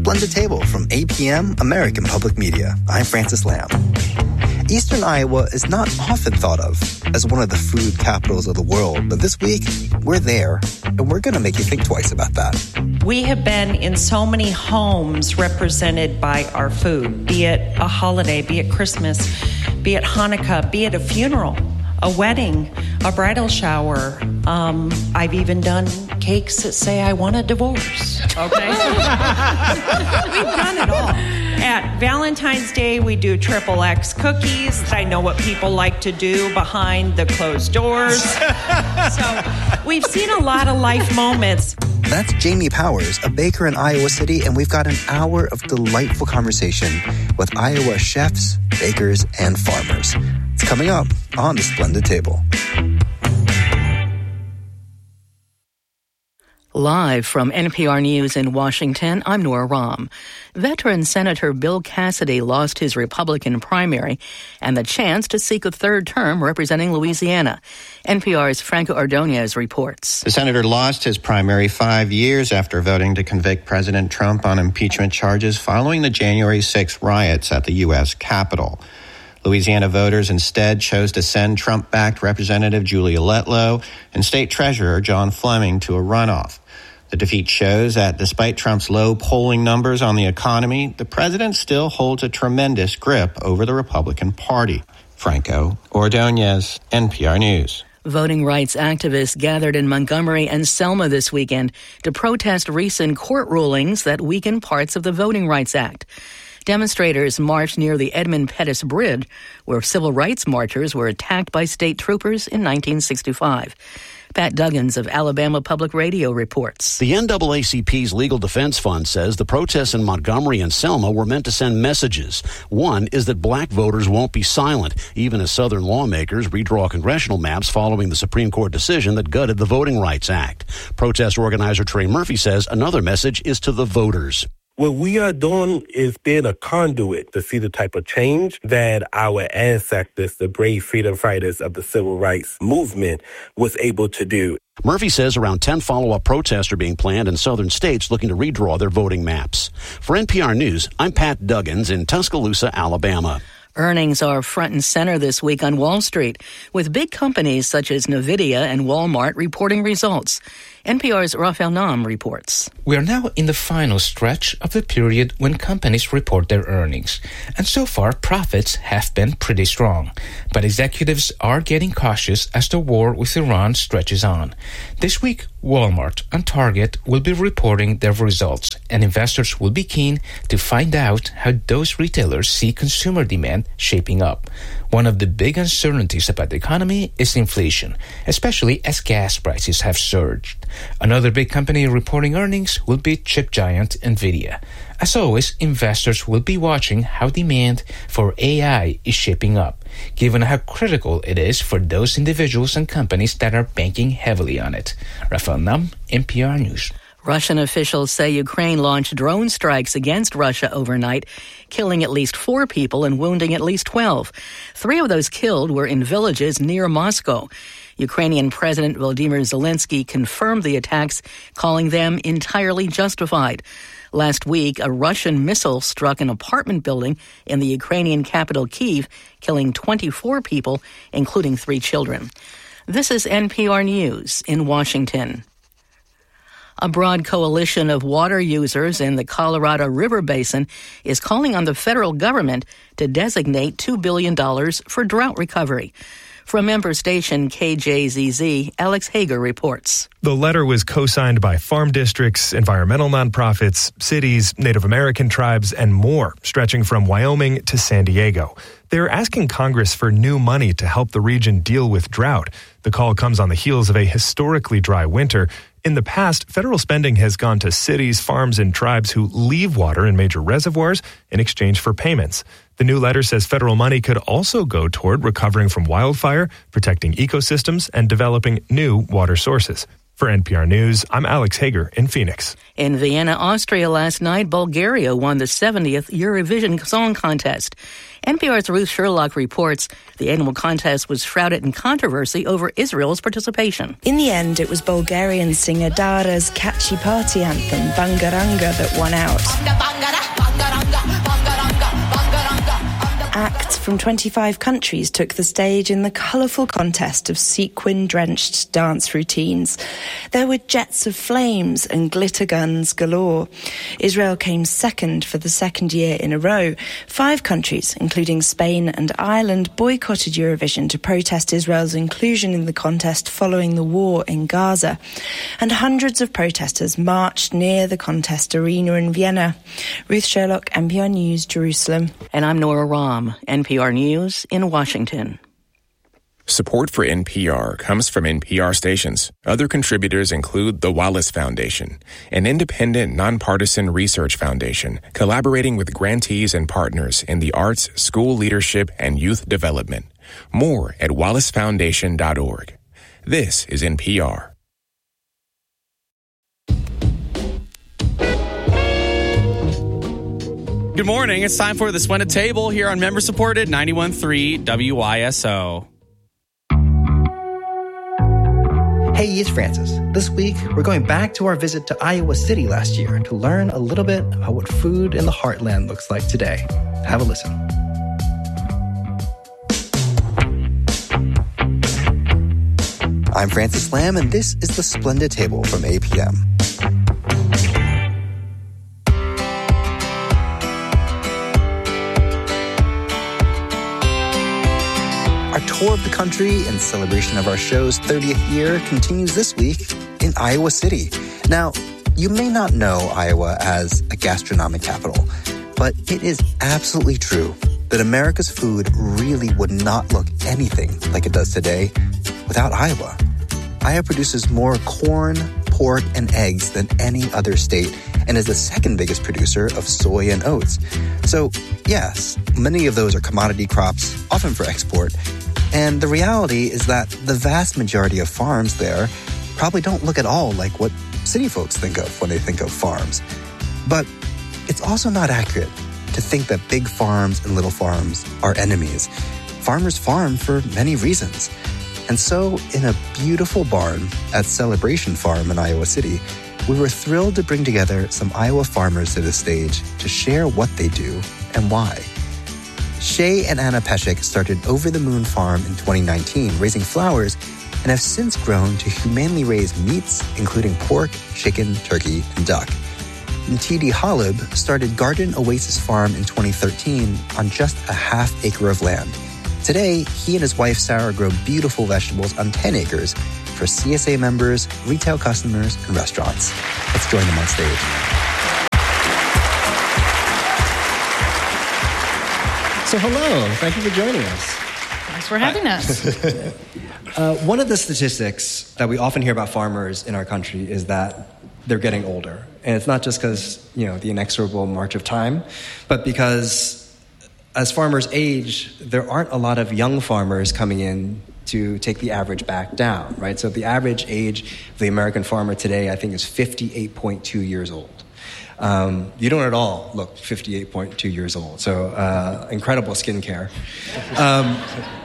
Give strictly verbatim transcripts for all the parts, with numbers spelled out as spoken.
Splendid Table from A P M American Public Media. I'm Francis Lamb. Eastern Iowa is not often thought of as one of the food capitals of the world, but this week, we're there, and we're going to make you think twice about that. We have been in so many homes represented by our food, be it a holiday, be it Christmas, be it Hanukkah, be it a funeral, a wedding, a bridal shower. Um, I've even done cakes that say I want a divorce, okay? We've done it all. At Valentine's Day, we do triple X cookies. I know what people like to do behind the closed doors. So we've seen a lot of life moments. That's Jamie Powers, a baker in Iowa City, and we've got an hour of delightful conversation with Iowa chefs, bakers, and farmers. It's coming up on the Splendid Table. Live from N P R News in Washington, I'm Nora Rahm. Veteran Senator Bill Cassidy lost his Republican primary and the chance to seek a third term representing Louisiana. N P R's Franco Ordonez reports. The senator lost his primary five years after voting to convict President Trump on impeachment charges following the January sixth riots at the U S Capitol. Louisiana voters instead chose to send Trump-backed Representative Julia Letlow and State Treasurer John Fleming to a runoff. The defeat shows that despite Trump's low polling numbers on the economy, the president still holds a tremendous grip over the Republican Party. Franco Ordonez, N P R News. Voting rights activists gathered in Montgomery and Selma this weekend to protest recent court rulings that weaken parts of the Voting Rights Act. Demonstrators marched near the Edmund Pettus Bridge, where civil rights marchers were attacked by state troopers in nineteen sixty-five. Pat Duggins of Alabama Public Radio reports. The N double A C P's Legal Defense Fund says the protests in Montgomery and Selma were meant to send messages. One is that black voters won't be silent, even as Southern lawmakers redraw congressional maps following the Supreme Court decision that gutted the Voting Rights Act. Protest organizer Trey Murphy says another message is to the voters. What we are doing is being a conduit to see the type of change that our ancestors, the brave freedom fighters of the civil rights movement, was able to do. Murphy says around ten follow-up protests are being planned in southern states looking to redraw their voting maps. For N P R News, I'm Pat Duggins in Tuscaloosa, Alabama. Earnings are front and center this week on Wall Street, with big companies such as NVIDIA and Walmart reporting results. N P R's Rafael Nam reports. We are now in the final stretch of the period when companies report their earnings. And so far, profits have been pretty strong. But executives are getting cautious as the war with Iran stretches on. This week, Walmart and Target will be reporting their results, and investors will be keen to find out how those retailers see consumer demand shaping up. One of the big uncertainties about the economy is inflation, especially as gas prices have surged. Another big company reporting earnings will be chip giant NVIDIA. As always, investors will be watching how demand for A I is shaping up, given how critical it is for those individuals and companies that are banking heavily on it. Rafael Nam, N P R News. Russian officials say Ukraine launched drone strikes against Russia overnight, killing at least four people and wounding at least twelve. Three of those killed were in villages near Moscow. Ukrainian President Volodymyr Zelensky confirmed the attacks, calling them entirely justified. Last week, a Russian missile struck an apartment building in the Ukrainian capital Kyiv, killing twenty-four people, including three children. This is N P R News in Washington. A broad coalition of water users in the Colorado River Basin is calling on the federal government to designate two billion dollars for drought recovery. From member station K J Z Z, Alex Hager reports. The letter was co-signed by farm districts, environmental nonprofits, cities, Native American tribes, and more, stretching from Wyoming to San Diego. They're asking Congress for new money to help the region deal with drought. The call comes on the heels of a historically dry winter. In the past, federal spending has gone to cities, farms, and tribes who leave water in major reservoirs in exchange for payments. The new letter says federal money could also go toward recovering from wildfire, protecting ecosystems, and developing new water sources. For N P R News, I'm Alex Hager in Phoenix. In Vienna, Austria last night, Bulgaria won the seventieth Eurovision Song Contest. N P R's Ruth Sherlock reports the annual contest was shrouded in controversy over Israel's participation. In the end, it was Bulgarian singer Dara's catchy party anthem, Bangaranga, that won out. Acts from twenty-five countries took the stage in the colourful contest of sequin-drenched dance routines. There were jets of flames and glitter guns galore. Israel came second for the second year in a row. Five countries, including Spain and Ireland, boycotted Eurovision to protest Israel's inclusion in the contest following the war in Gaza. And hundreds of protesters marched near the contest arena in Vienna. Ruth Sherlock, N P R News, Jerusalem. And I'm Nora Rahm, N P R News in Washington. Support for N P R comes from N P R stations. Other contributors include the Wallace Foundation, an independent, nonpartisan research foundation collaborating with grantees and partners in the arts, school leadership, and youth development. More at wallace foundation dot org. This is N P R. Good morning. It's time for the Splendid Table here on member-supported ninety-one point three W I S O. Hey, it's Francis. This week, we're going back to our visit to Iowa City last year to learn a little bit about what food in the heartland looks like today. Have a listen. I'm Francis Lamb, and this is the Splendid Table from A P M. Our tour of the country in celebration of our show's thirtieth year continues this week in Iowa City. Now, you may not know Iowa as a gastronomic capital, but it is absolutely true that America's food really would not look anything like it does today without Iowa. Iowa produces more corn, pork, and eggs than any other state and is the second biggest producer of soy and oats. So, yes, many of those are commodity crops, often for export. And the reality is that the vast majority of farms there probably don't look at all like what city folks think of when they think of farms. But it's also not accurate to think that big farms and little farms are enemies. Farmers farm for many reasons. And so, in a beautiful barn at Celebration Farm in Iowa City, we were thrilled to bring together some Iowa farmers to the stage to share what they do and why. Shay and Anna Peshek started Over the Moon Farm in twenty nineteen, raising flowers, and have since grown to humanely raise meats, including pork, chicken, turkey, and duck. And T D Holub started Garden Oasis Farm in twenty thirteen on just a half acre of land. Today, he and his wife Sarah grow beautiful vegetables on ten acres for C S A members, retail customers, and restaurants. Let's join them on stage. So hello, thank you for joining us. Thanks for having us. uh, one of the statistics that we often hear about farmers in our country is that they're getting older. And it's not just because, you know, the inexorable march of time, but because as farmers age, there aren't a lot of young farmers coming in to take the average back down, right? So the average age of the American farmer today, I think, is fifty-eight point two years old. Um, you don't at all look fifty-eight point two years old. So uh, incredible skincare. Um,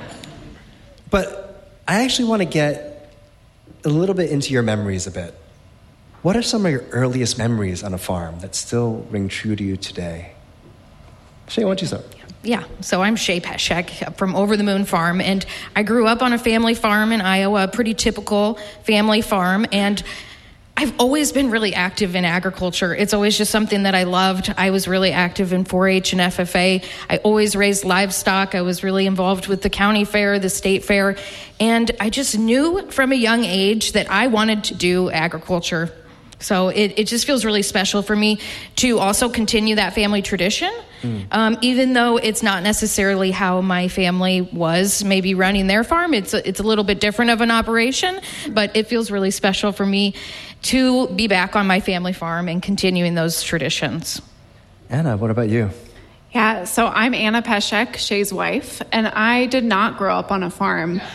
but I actually want to get a little bit into your memories a bit. What are some of your earliest memories on a farm that still ring true to you today? Shay, why don't you start? Yeah, so I'm Shay Peshek from Over the Moon Farm, and I grew up on a family farm in Iowa, a pretty typical family farm, and I've always been really active in agriculture. It's always just something that I loved. I was really active in four H and F F A. I always raised livestock. I was really involved with the county fair, the state fair, and I just knew from a young age that I wanted to do agriculture. So it, it just feels really special for me to also continue that family tradition, mm. um, even though it's not necessarily how my family was maybe running their farm. It's a, it's a little bit different of an operation, but it feels really special for me to be back on my family farm and continuing those traditions. Anna, what about you? Yeah, so I'm Anna Peshek, Shay's wife, and I did not grow up on a farm.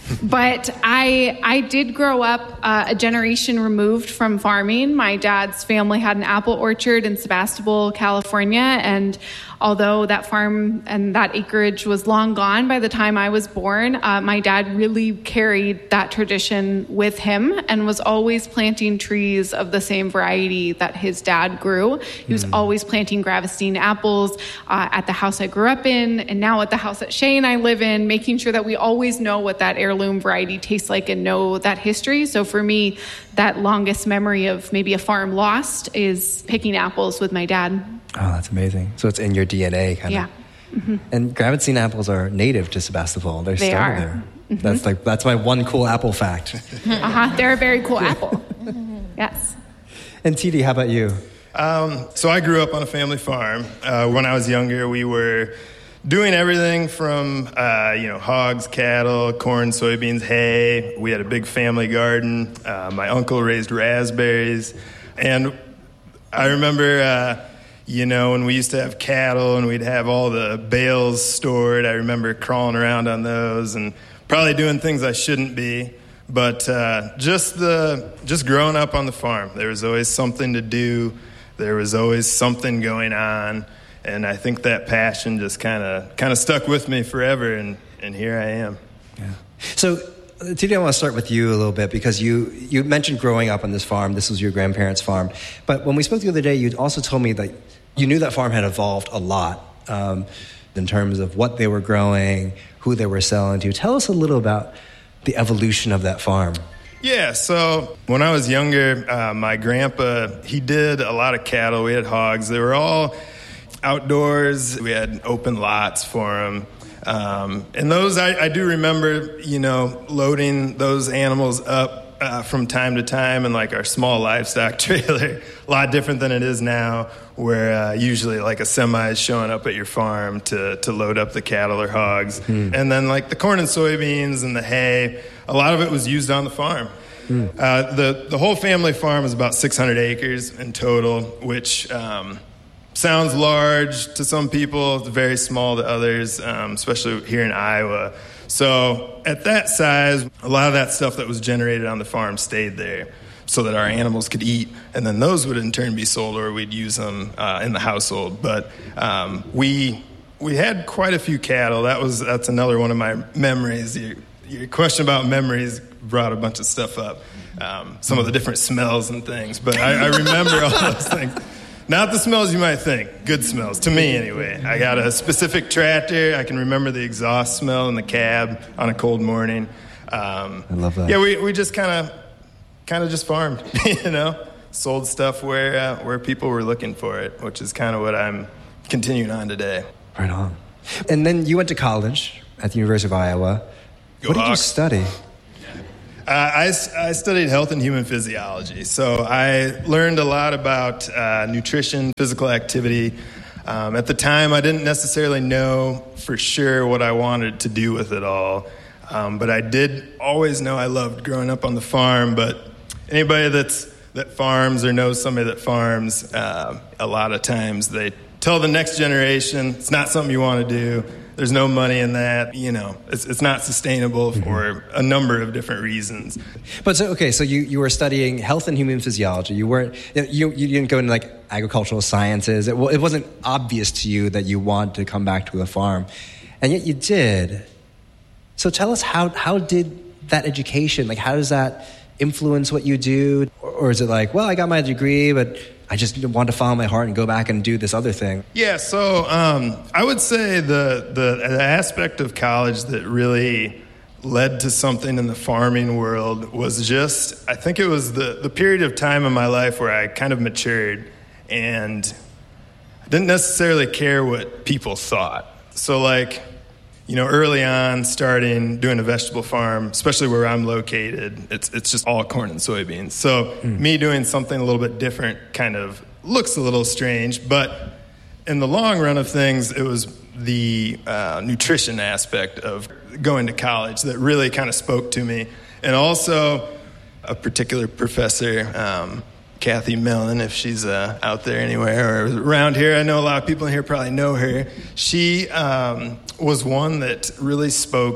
But I I did grow up uh, a generation removed from farming. My dad's family had an apple orchard in Sebastopol, California, and although that farm and that acreage was long gone by the time I was born, uh, my dad really carried that tradition with him and was always planting trees of the same variety that his dad grew. He was mm. always planting Gravestine apples uh, at the house I grew up in, and now at the house that Shay and I live in, making sure that we always know what that heirloom variety tastes like and know that history. So for me, that longest memory of maybe a farm lost is picking apples with my dad. Oh, that's amazing. So it's in your D N A, kind yeah. of. Mm-hmm. And Gravestine apples are native to Sebastopol. They're they still are. there. Mm-hmm. That's like that's my one cool apple fact. uh-huh. They're a very cool apple. Yes. And T D, how about you? Um, so I grew up on a family farm. Uh, when I was younger, we were doing everything from uh, you know hogs, cattle, corn, soybeans, hay. We had a big family garden. Uh, my uncle raised raspberries, and I remember. Uh, You know, when we used to have cattle and we'd have all the bales stored, I remember crawling around on those and probably doing things I shouldn't be. But uh, just the just growing up on the farm, there was always something to do. There was always something going on. And I think that passion just kind of kind of stuck with me forever. And, and here I am. Yeah. So T D, I want to start with you a little bit because you, you mentioned growing up on this farm. This was your grandparents' farm. But when we spoke the other day, you also told me that you knew that farm had evolved a lot um, in terms of what they were growing, who they were selling to. Tell us a little about the evolution of that farm. Yeah, so when I was younger, uh, my grandpa, he did a lot of cattle. We had hogs. They were all outdoors. We had open lots for them. Um, and those, I, I do remember, you know, loading those animals up uh, from time to time in like our small livestock trailer. A lot different than it is now, where uh, usually like a semi is showing up at your farm to, to load up the cattle or hogs. Mm. And then like the corn and soybeans and the hay, a lot of it was used on the farm. Mm. Uh, the, the whole family farm is about six hundred acres in total, which... Um, Sounds large to some people, it's very small to others, um, especially here in Iowa. So at that size, a lot of that stuff that was generated on the farm stayed there so that our animals could eat, and then those would in turn be sold or we'd use them uh, in the household. But um, we we had quite a few cattle. That was that's another one of my memories. Your, your question about memories brought a bunch of stuff up, um, some of the different smells and things. But I, I remember all those things. Not the smells you might think. Good smells, to me anyway. I got a specific tractor. I can remember the exhaust smell in the cab on a cold morning. Um, I love that. Yeah, we, we just kind of kind of just farmed, you know, sold stuff where uh, where people were looking for it, which is kind of what I'm continuing on today. Right on. And then you went to college at the University of Iowa. Go what did Hawks. you study? Uh, I, I studied health and human physiology, so I learned a lot about uh, nutrition, physical activity. Um, at the time, I didn't necessarily know for sure what I wanted to do with it all, um, but I did always know I loved growing up on the farm. But anybody that's that farms or knows somebody that farms, uh, a lot of times they tell the next generation it's not something you want to do. There's no money in that, you know, it's, it's not sustainable for a number of different reasons. But so, okay, so you, you were studying health and human physiology. You weren't, you, you didn't go into like agricultural sciences. It, it wasn't obvious to you that you wanted to come back to the farm. And yet you did. So tell us how, how did that education, like how does that influence what you do? Or, or is it like, well, I got my degree, but I just want to follow my heart and go back and do this other thing? Yeah, so um, I would say the, the the aspect of college that really led to something in the farming world was just, I think it was the, the period of time in my life where I kind of matured and I didn't necessarily care what people thought. So like, you know, early on, starting doing a vegetable farm, especially where I'm located, it's it's just all corn and soybeans. So mm. me doing something a little bit different kind of looks a little strange, but in the long run of things, it was the uh, nutrition aspect of going to college that really kind of spoke to me. And also a particular professor, um, Kathy Mellon, if she's uh, out there anywhere or around here. I know a lot of people in here probably know her. She um, was one that really spoke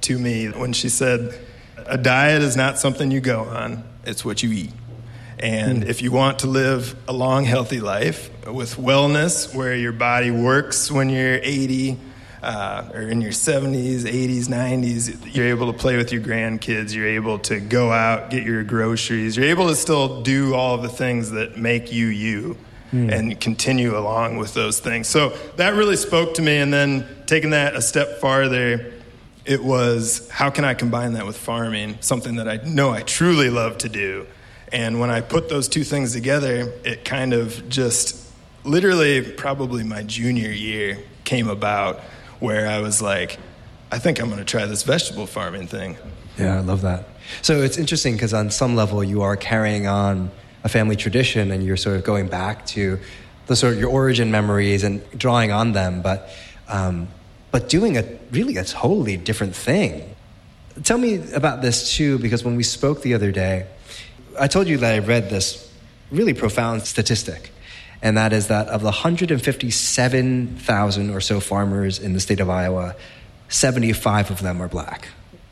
to me when she said, a diet is not something you go on, it's what you eat. And if you want to live a long, healthy life with wellness, where your body works when you're eighty, uh, or in your seventies, eighties, nineties, you're able to play with your grandkids, you're able to go out, get your groceries, you're able to still do all of the things that make you you, mm. and continue along with those things. So that really spoke to me. And then taking that a step farther, it was, how can I combine that with farming, something that I know I truly love to do? And when I put those two things together, it kind of just literally probably my junior year came about where I was like, I think I'm going to try this vegetable farming thing. Yeah, I love that. So it's interesting because on some level you are carrying on a family tradition and you're sort of going back to the sort of your origin memories and drawing on them, but um, but doing a really a totally different thing. Tell me about this too, because when we spoke the other day, I told you that I read this really profound statistic, and that is that of the one hundred fifty-seven thousand or so farmers in the state of Iowa, seventy-five of them are black.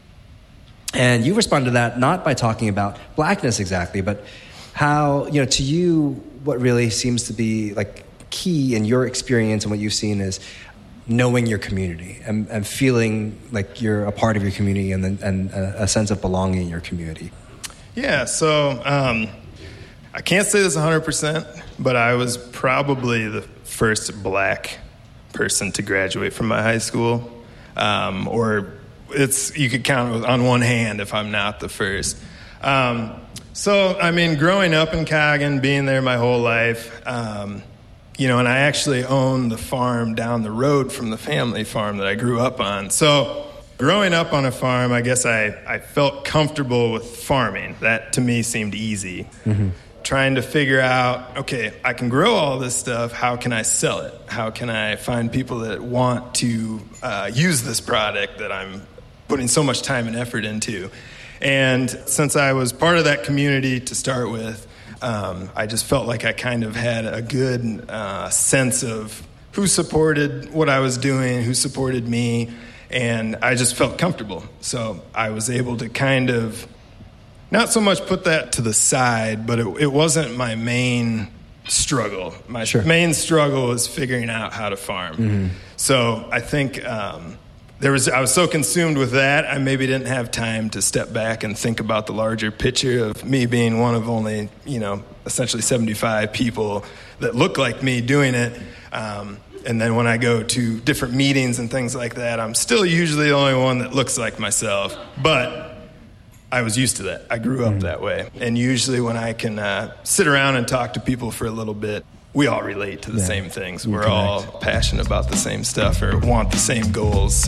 And you respond to that not by talking about blackness exactly, but how, you know, to you, what really seems to be like key in your experience and what you've seen is knowing your community and, and feeling like you're a part of your community and, and a sense of belonging in your community. Yeah, so um, I can't say this one hundred percent, but I was probably the first black person to graduate from my high school. Um, or it's you could count on one hand if I'm not the first. Um, so, I mean, growing up in Coggin, being there my whole life, um, you know, and I actually own the farm down the road from the family farm that I grew up on. So growing up on a farm, I guess I, I felt comfortable with farming. That, to me, seemed easy. Mm-hmm. Trying to figure out, okay, I can grow all this stuff. How can I sell it? How can I find people that want to uh, use this product that I'm putting so much time and effort into? And since I was part of that community to start with, um, I just felt like I kind of had a good uh, sense of who supported what I was doing, who supported me, and I just felt comfortable. So I was able to kind of not so much put that to the side, but it, it wasn't my main struggle. My sure. main struggle was figuring out how to farm. Mm-hmm. So I think um, there was I was so consumed with that, I maybe didn't have time to step back and think about the larger picture of me being one of only, you know, essentially seventy-five people that look like me doing it. Um, and then when I go to different meetings and things like that, I'm still usually the only one that looks like myself. But I was used to that. I grew up that way. And usually when I can uh, sit around and talk to people for a little bit, we all relate to the yeah. same things. We're Connect. all passionate about the same stuff or want the same goals.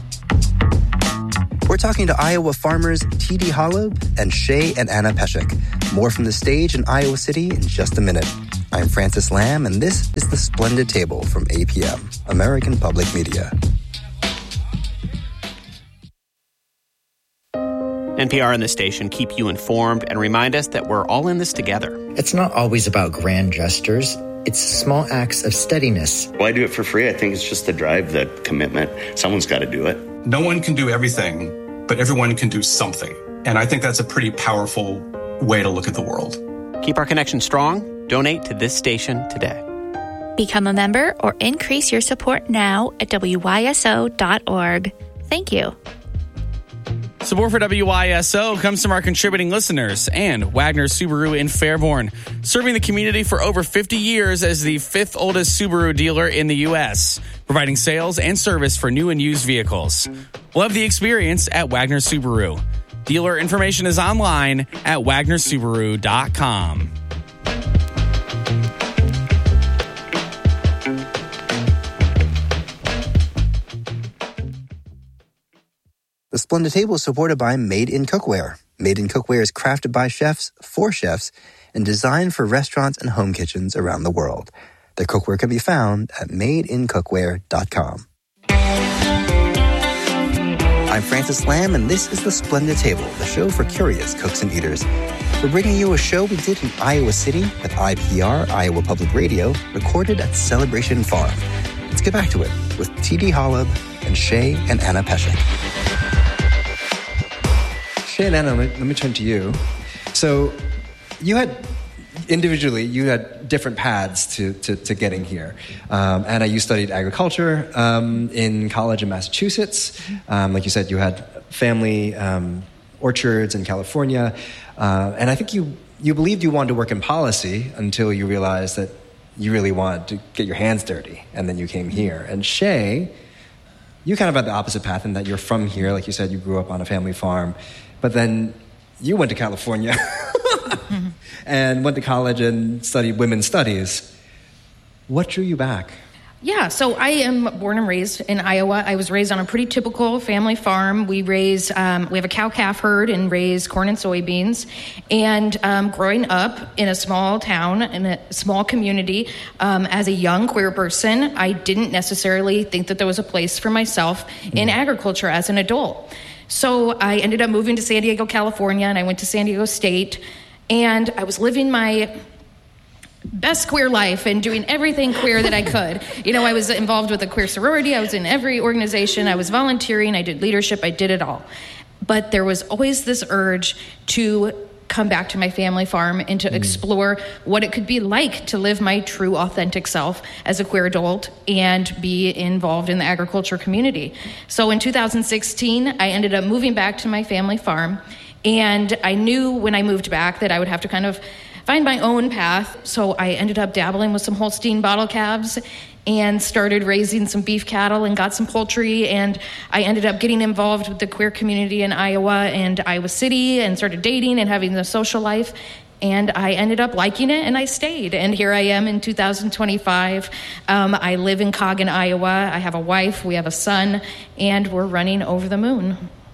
We're talking to Iowa farmers T D Holub and Shay and Anna Peshek. More from the stage in Iowa City in just a minute. I'm Francis Lamb, and this is The Splendid Table from A P M, American Public Media. N P R and the station keep you informed and remind us that we're all in this together. It's not always about grand gestures. It's small acts of steadiness. Well, I do it for free. I think it's just the drive, the commitment. Someone's got to do it. No one can do everything, but everyone can do something. And I think that's a pretty powerful way to look at the world. Keep our connection strong. Donate to this station today. Become a member or increase your support now at W Y S O dot org. Thank you. Support for W Y S O comes from our contributing listeners and Wagner Subaru in Fairborn, serving the community for over fifty years as the fifth oldest Subaru dealer in the U S, providing sales and service for new and used vehicles. Love the experience at Wagner Subaru. Dealer information is online at wagner subaru dot com. The Splendid Table is supported by Made in Cookware. Made in Cookware is crafted by chefs for chefs and designed for restaurants and home kitchens around the world. Their cookware can be found at made in cookware dot com. I'm Francis Lamb, and this is The Splendid Table, the show for curious cooks and eaters. We're bringing you a show we did in Iowa City with I P R, Iowa Public Radio, recorded at Celebration Farm. Let's get back to it with T D Holub and Shay and Anna Peshek. Shay and Anna, let me, let me turn to you. So you had, individually, you had different paths to, to, to getting here. Um, Anna, you studied agriculture um, in college in Massachusetts. Um, like you said, you had family um, orchards in California. Uh, and I think you, you believed you wanted to work in policy until you realized that you really wanted to get your hands dirty, and then you came here. And Shay, you kind of had the opposite path in that you're from here. Like you said, you grew up on a family farm. But then you went to California and went to college and studied women's studies. What drew you back? Yeah, so I am born and raised in Iowa. I was raised on a pretty typical family farm. We raise, um, we have a cow-calf herd and raise corn and soybeans. And um, growing up in a small town, in a small community, um, as a young queer person, I didn't necessarily think that there was a place for myself mm. in agriculture as an adult. So I ended up moving to San Diego, California, and I went to San Diego State. And I was living my best queer life and doing everything queer that I could. You know, I was involved with a queer sorority. I was in every organization. I was volunteering. I did leadership. I did it all. But there was always this urge to come back to my family farm and to mm. explore what it could be like to live my true, authentic self as a queer adult and be involved in the agriculture community. So in two thousand sixteen, I ended up moving back to my family farm. And I knew when I moved back that I would have to kind of find my own path. So I ended up dabbling with some Holstein bottle calves and started raising some beef cattle and got some poultry. And I ended up getting involved with the queer community in Iowa and Iowa City and started dating and having the social life. And I ended up liking it, and I stayed. And here I am in two thousand twenty-five. Um, I live in Coggin, Iowa. I have a wife, we have a son, and we're running over the moon.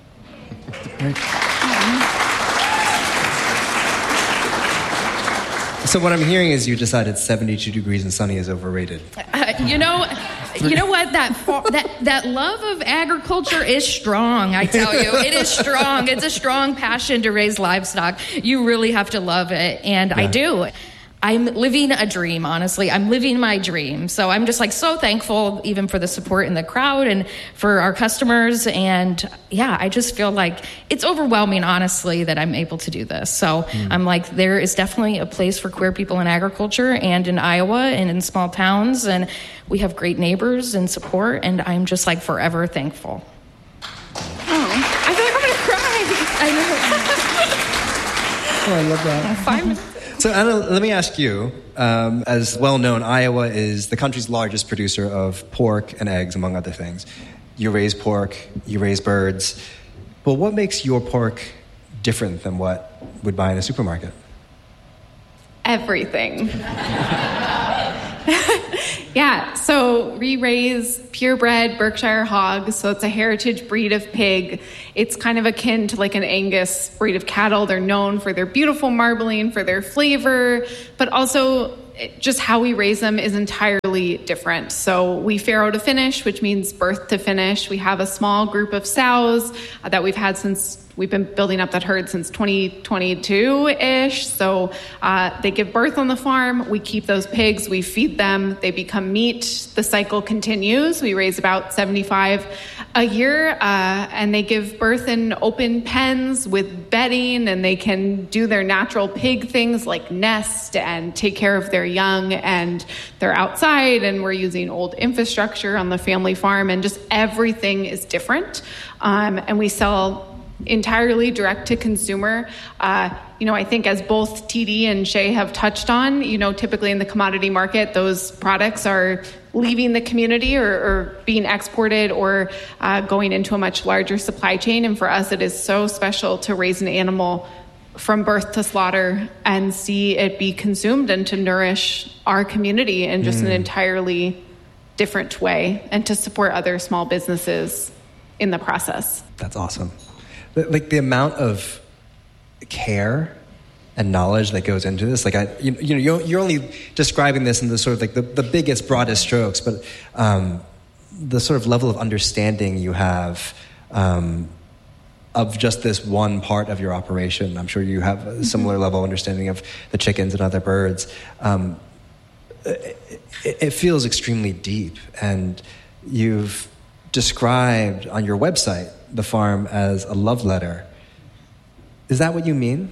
So what I'm hearing is you decided seventy-two degrees and sunny is overrated. Uh, you know, you know what? That that that love of agriculture is strong. I tell you, it is strong. It's a strong passion to raise livestock. You really have to love it, and yeah. I do. I'm living a dream, honestly. I'm living my dream. So I'm just like so thankful even for the support in the crowd and for our customers. And yeah, I just feel like it's overwhelming, honestly, that I'm able to do this. So mm. I'm like, there is definitely a place for queer people in agriculture and in Iowa and in small towns. And we have great neighbors and support. And I'm just like forever thankful. Oh, I feel like I'm going to cry. I know. Oh, I love that. Five minutes. So, Anna, let me ask you, um, as well known, Iowa is the country's largest producer of pork and eggs, among other things. You raise pork, you raise birds. But what makes your pork different than what we'd buy in a supermarket? Everything. Yeah, so we raise purebred Berkshire hogs, so it's a heritage breed of pig. It's kind of akin to like an Angus breed of cattle. They're known for their beautiful marbling, for their flavor, but also just how we raise them is entirely different. So we farrow to finish, which means birth to finish. We have a small group of sows uh, that we've had since we've been building up that herd since twenty twenty-two-ish. So uh, they give birth on the farm. We keep those pigs. We feed them. They become meat. The cycle continues. We raise about seventy-five a year, uh, and they give birth in open pens with bedding, and they can do their natural pig things like nest and take care of their young, and they're outside, and we're using old infrastructure on the family farm, and just everything is different. Um, and we sell entirely direct to consumer. Uh, you know, I think as both T D and Shay have touched on, you know, typically in the commodity market, those products are leaving the community or, or being exported or uh, going into a much larger supply chain. And for us, it is so special to raise an animal from birth to slaughter and see it be consumed and to nourish our community in just mm. an entirely different way, and to support other small businesses in the process. That's awesome. Like the amount of care and knowledge that goes into this. Like I, you, you know, you're, you're only describing this in the sort of like the, the biggest, broadest strokes, but um, the sort of level of understanding you have um, of just this one part of your operation. I'm sure you have a similar level of understanding of the chickens and other birds. Um, it, it feels extremely deep, and you've described on your website the farm as a love letter. Is that what you mean?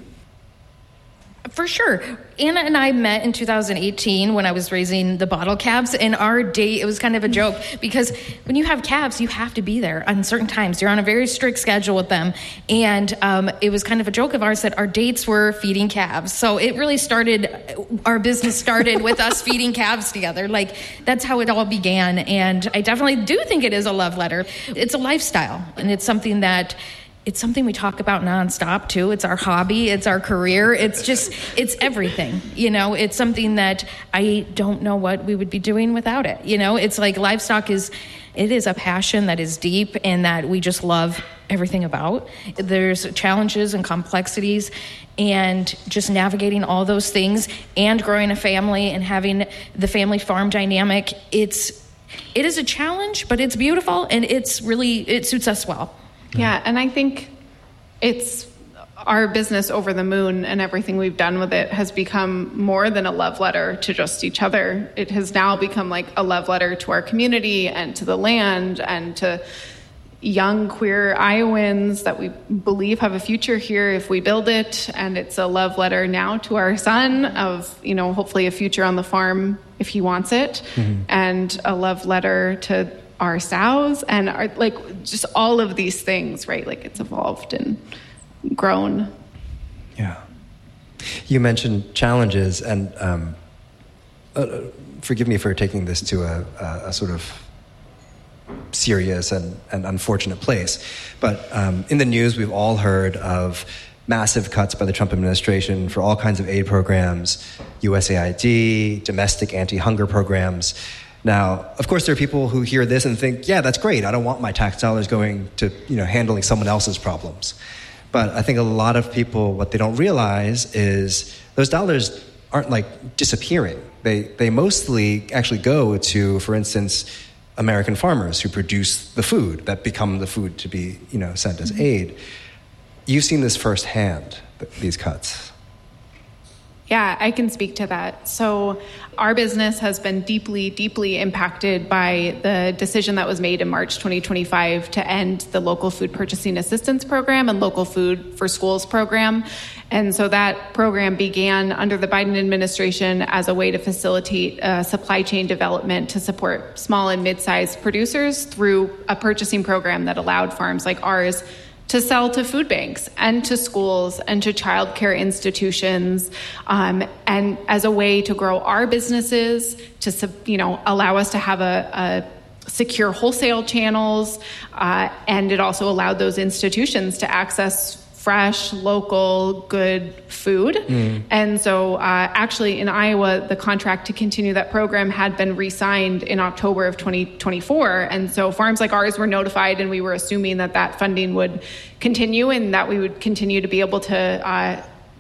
For sure. Anna and I met in two thousand eighteen when I was raising the bottle calves, and our date, it was kind of a joke because when you have calves, you have to be there on certain times. You're on a very strict schedule with them. And um, it was kind of a joke of ours that our dates were feeding calves. So it really started, our business started with us feeding calves together. Like, that's how it all began. And I definitely do think it is a love letter. It's a lifestyle, and it's something that It's something we talk about nonstop too. It's our hobby. It's our career. It's just, it's everything. You know, it's something that I don't know what we would be doing without it. You know, it's like livestock is, it is a passion that is deep and that we just love everything about. There's challenges and complexities and just navigating all those things and growing a family and having the family farm dynamic. It's, it is a challenge, but it's beautiful and it's really, it suits us well. Yeah, and I think it's our business Over the Moon and everything we've done with it has become more than a love letter to just each other. It has now become like a love letter to our community and to the land and to young queer Iowans that we believe have a future here if we build it. And it's a love letter now to our son of, you know, hopefully a future on the farm if he wants it. Mm-hmm. And a love letter to our sows and our, like just all of these things, right? Like it's evolved and grown. Yeah. You mentioned challenges and um, uh, forgive me for taking this to a, a, a sort of serious and, and unfortunate place. But um, in the news, we've all heard of massive cuts by the Trump administration for all kinds of aid programs, U S A I D, domestic anti-hunger programs. Now, of course, there are people who hear this and think, yeah, that's great. I don't want my tax dollars going to, you know, handling someone else's problems. But I think a lot of people, what they don't realize is those dollars aren't like disappearing. They they mostly actually go to, for instance, American farmers who produce the food that become the food to be, you know, sent as aid. You've seen this firsthand, these cuts. Yeah, I can speak to that. So our business has been deeply, deeply impacted by the decision that was made in March twenty twenty-five to end the Local Food Purchasing Assistance Program and Local Food for Schools program. And so that program began under the Biden administration as a way to facilitate uh, supply chain development to support small and mid-sized producers through a purchasing program that allowed farms like ours to sell to food banks and to schools and to childcare institutions, um, and as a way to grow our businesses, to you know allow us to have a, a secure wholesale channels, uh, and it also allowed those institutions to access fresh, local, good food. Mm. And so uh, actually in Iowa, the contract to continue that program had been re-signed in October of twenty twenty-four. And so farms like ours were notified, and we were assuming that that funding would continue and that we would continue to be able to uh,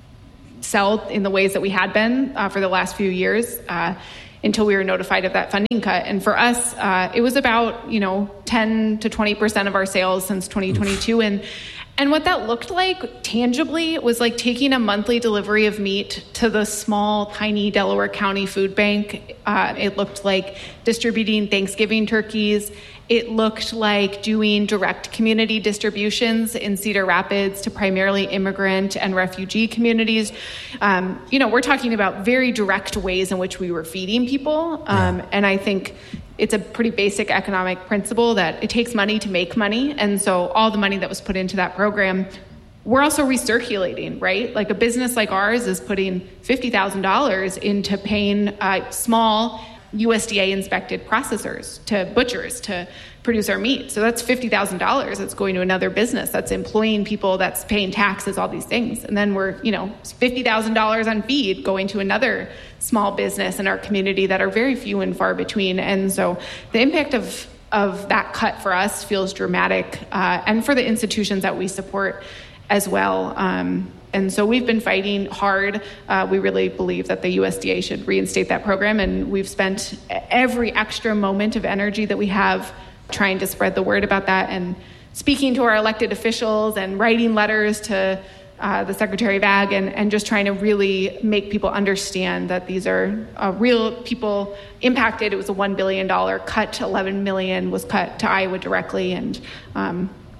sell in the ways that we had been uh, for the last few years uh, until we were notified of that funding cut. And for us, uh, it was about, you know, ten to twenty percent of our sales since twenty twenty-two. Oof. And And what that looked like tangibly was like taking a monthly delivery of meat to the small, tiny Delaware County food bank. Uh, it looked like distributing Thanksgiving turkeys. It looked like doing direct community distributions in Cedar Rapids to primarily immigrant and refugee communities. Um, you know, we're talking about very direct ways in which we were feeding people. Um, yeah. And I think it's a pretty basic economic principle that it takes money to make money. And so all the money that was put into that program, we're also recirculating, right? Like a business like ours is putting fifty thousand dollars into paying uh, small U S D A inspected processors, to butchers, to produce our meat. So that's fifty thousand dollars that's going to another business, that's employing people, that's paying taxes, all these things. And then we're, you know, fifty thousand dollars on feed going to another small business in our community that are very few and far between. And so the impact of of that cut for us feels dramatic, uh, and for the institutions that we support as well. Um, And so we've been fighting hard. Uh, we really believe that the U S D A should reinstate that program, and we've spent every extra moment of energy that we have trying to spread the word about that and speaking to our elected officials and writing letters to uh, the Secretary of Ag and, and just trying to really make people understand that these are uh, real people impacted. It was a one billion dollars cut, eleven million dollars was cut to Iowa directly, and um,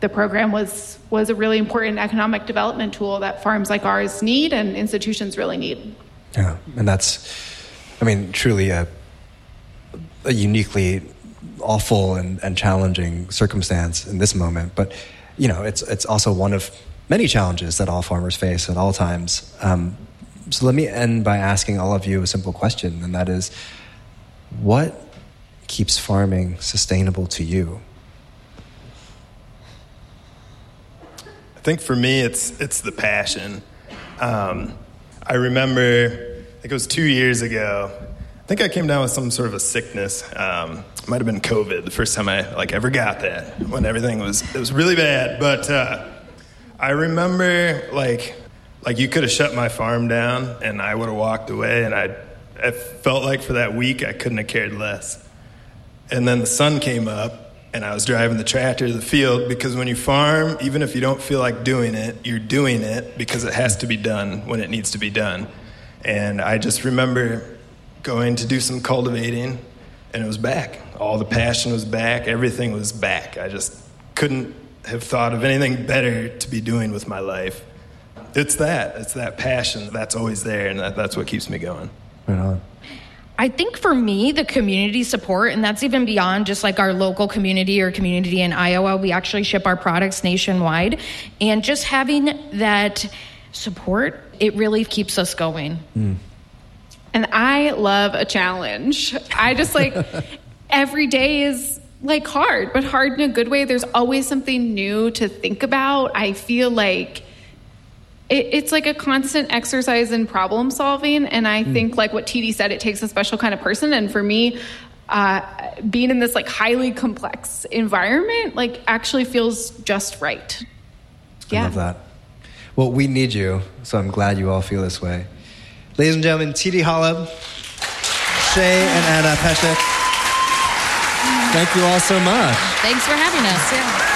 the program was was a really important economic development tool that farms like ours need and institutions really need. Yeah, and that's, I mean, truly a, a uniquely awful and, and challenging circumstance in this moment. But, you know, it's it's also one of many challenges that all farmers face at all times. Um, so let me end by asking all of you a simple question, and that is, what keeps farming sustainable to you? I think for me, it's it's the passion. Um, I remember, I think it was two years ago, I think I came down with some sort of a sickness. Um, it might have been COVID, the first time I like ever got that, when everything was, it was really bad. But uh, I remember, like, like you could have shut my farm down and I would have walked away, and I, I felt like for that week I couldn't have cared less. And then the sun came up, and I was driving the tractor to the field, because when you farm, even if you don't feel like doing it, you're doing it because it has to be done when it needs to be done. And I just remember going to do some cultivating, and it was back. All the passion was back. Everything was back. I just couldn't have thought of anything better to be doing with my life. It's that. It's that passion that's always there, and that, that's what keeps me going. Right on. I think for me, the community support, and that's even beyond just like our local community or community in Iowa. We actually ship our products nationwide. And just having that support, it really keeps us going. Mm. And I love a challenge. I just like, every day is like hard, but hard in a good way. There's always something new to think about. I feel like It, it's like a constant exercise in problem solving. And I mm. think, like what T D said, it takes a special kind of person. And for me, uh, being in this like highly complex environment, like actually feels just right. Yeah. I love that. Well, we need you. So I'm glad you all feel this way. Ladies and gentlemen, T D Holub, Shay and Anna Peshek. Thank you all so much. Thanks for having us. Yeah.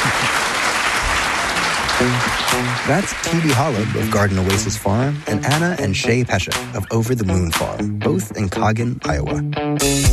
That's T D Holub of Garden Oasis Farm and Anna and Shay Peshek of Over the Moon Farm, both in Coggan, Iowa.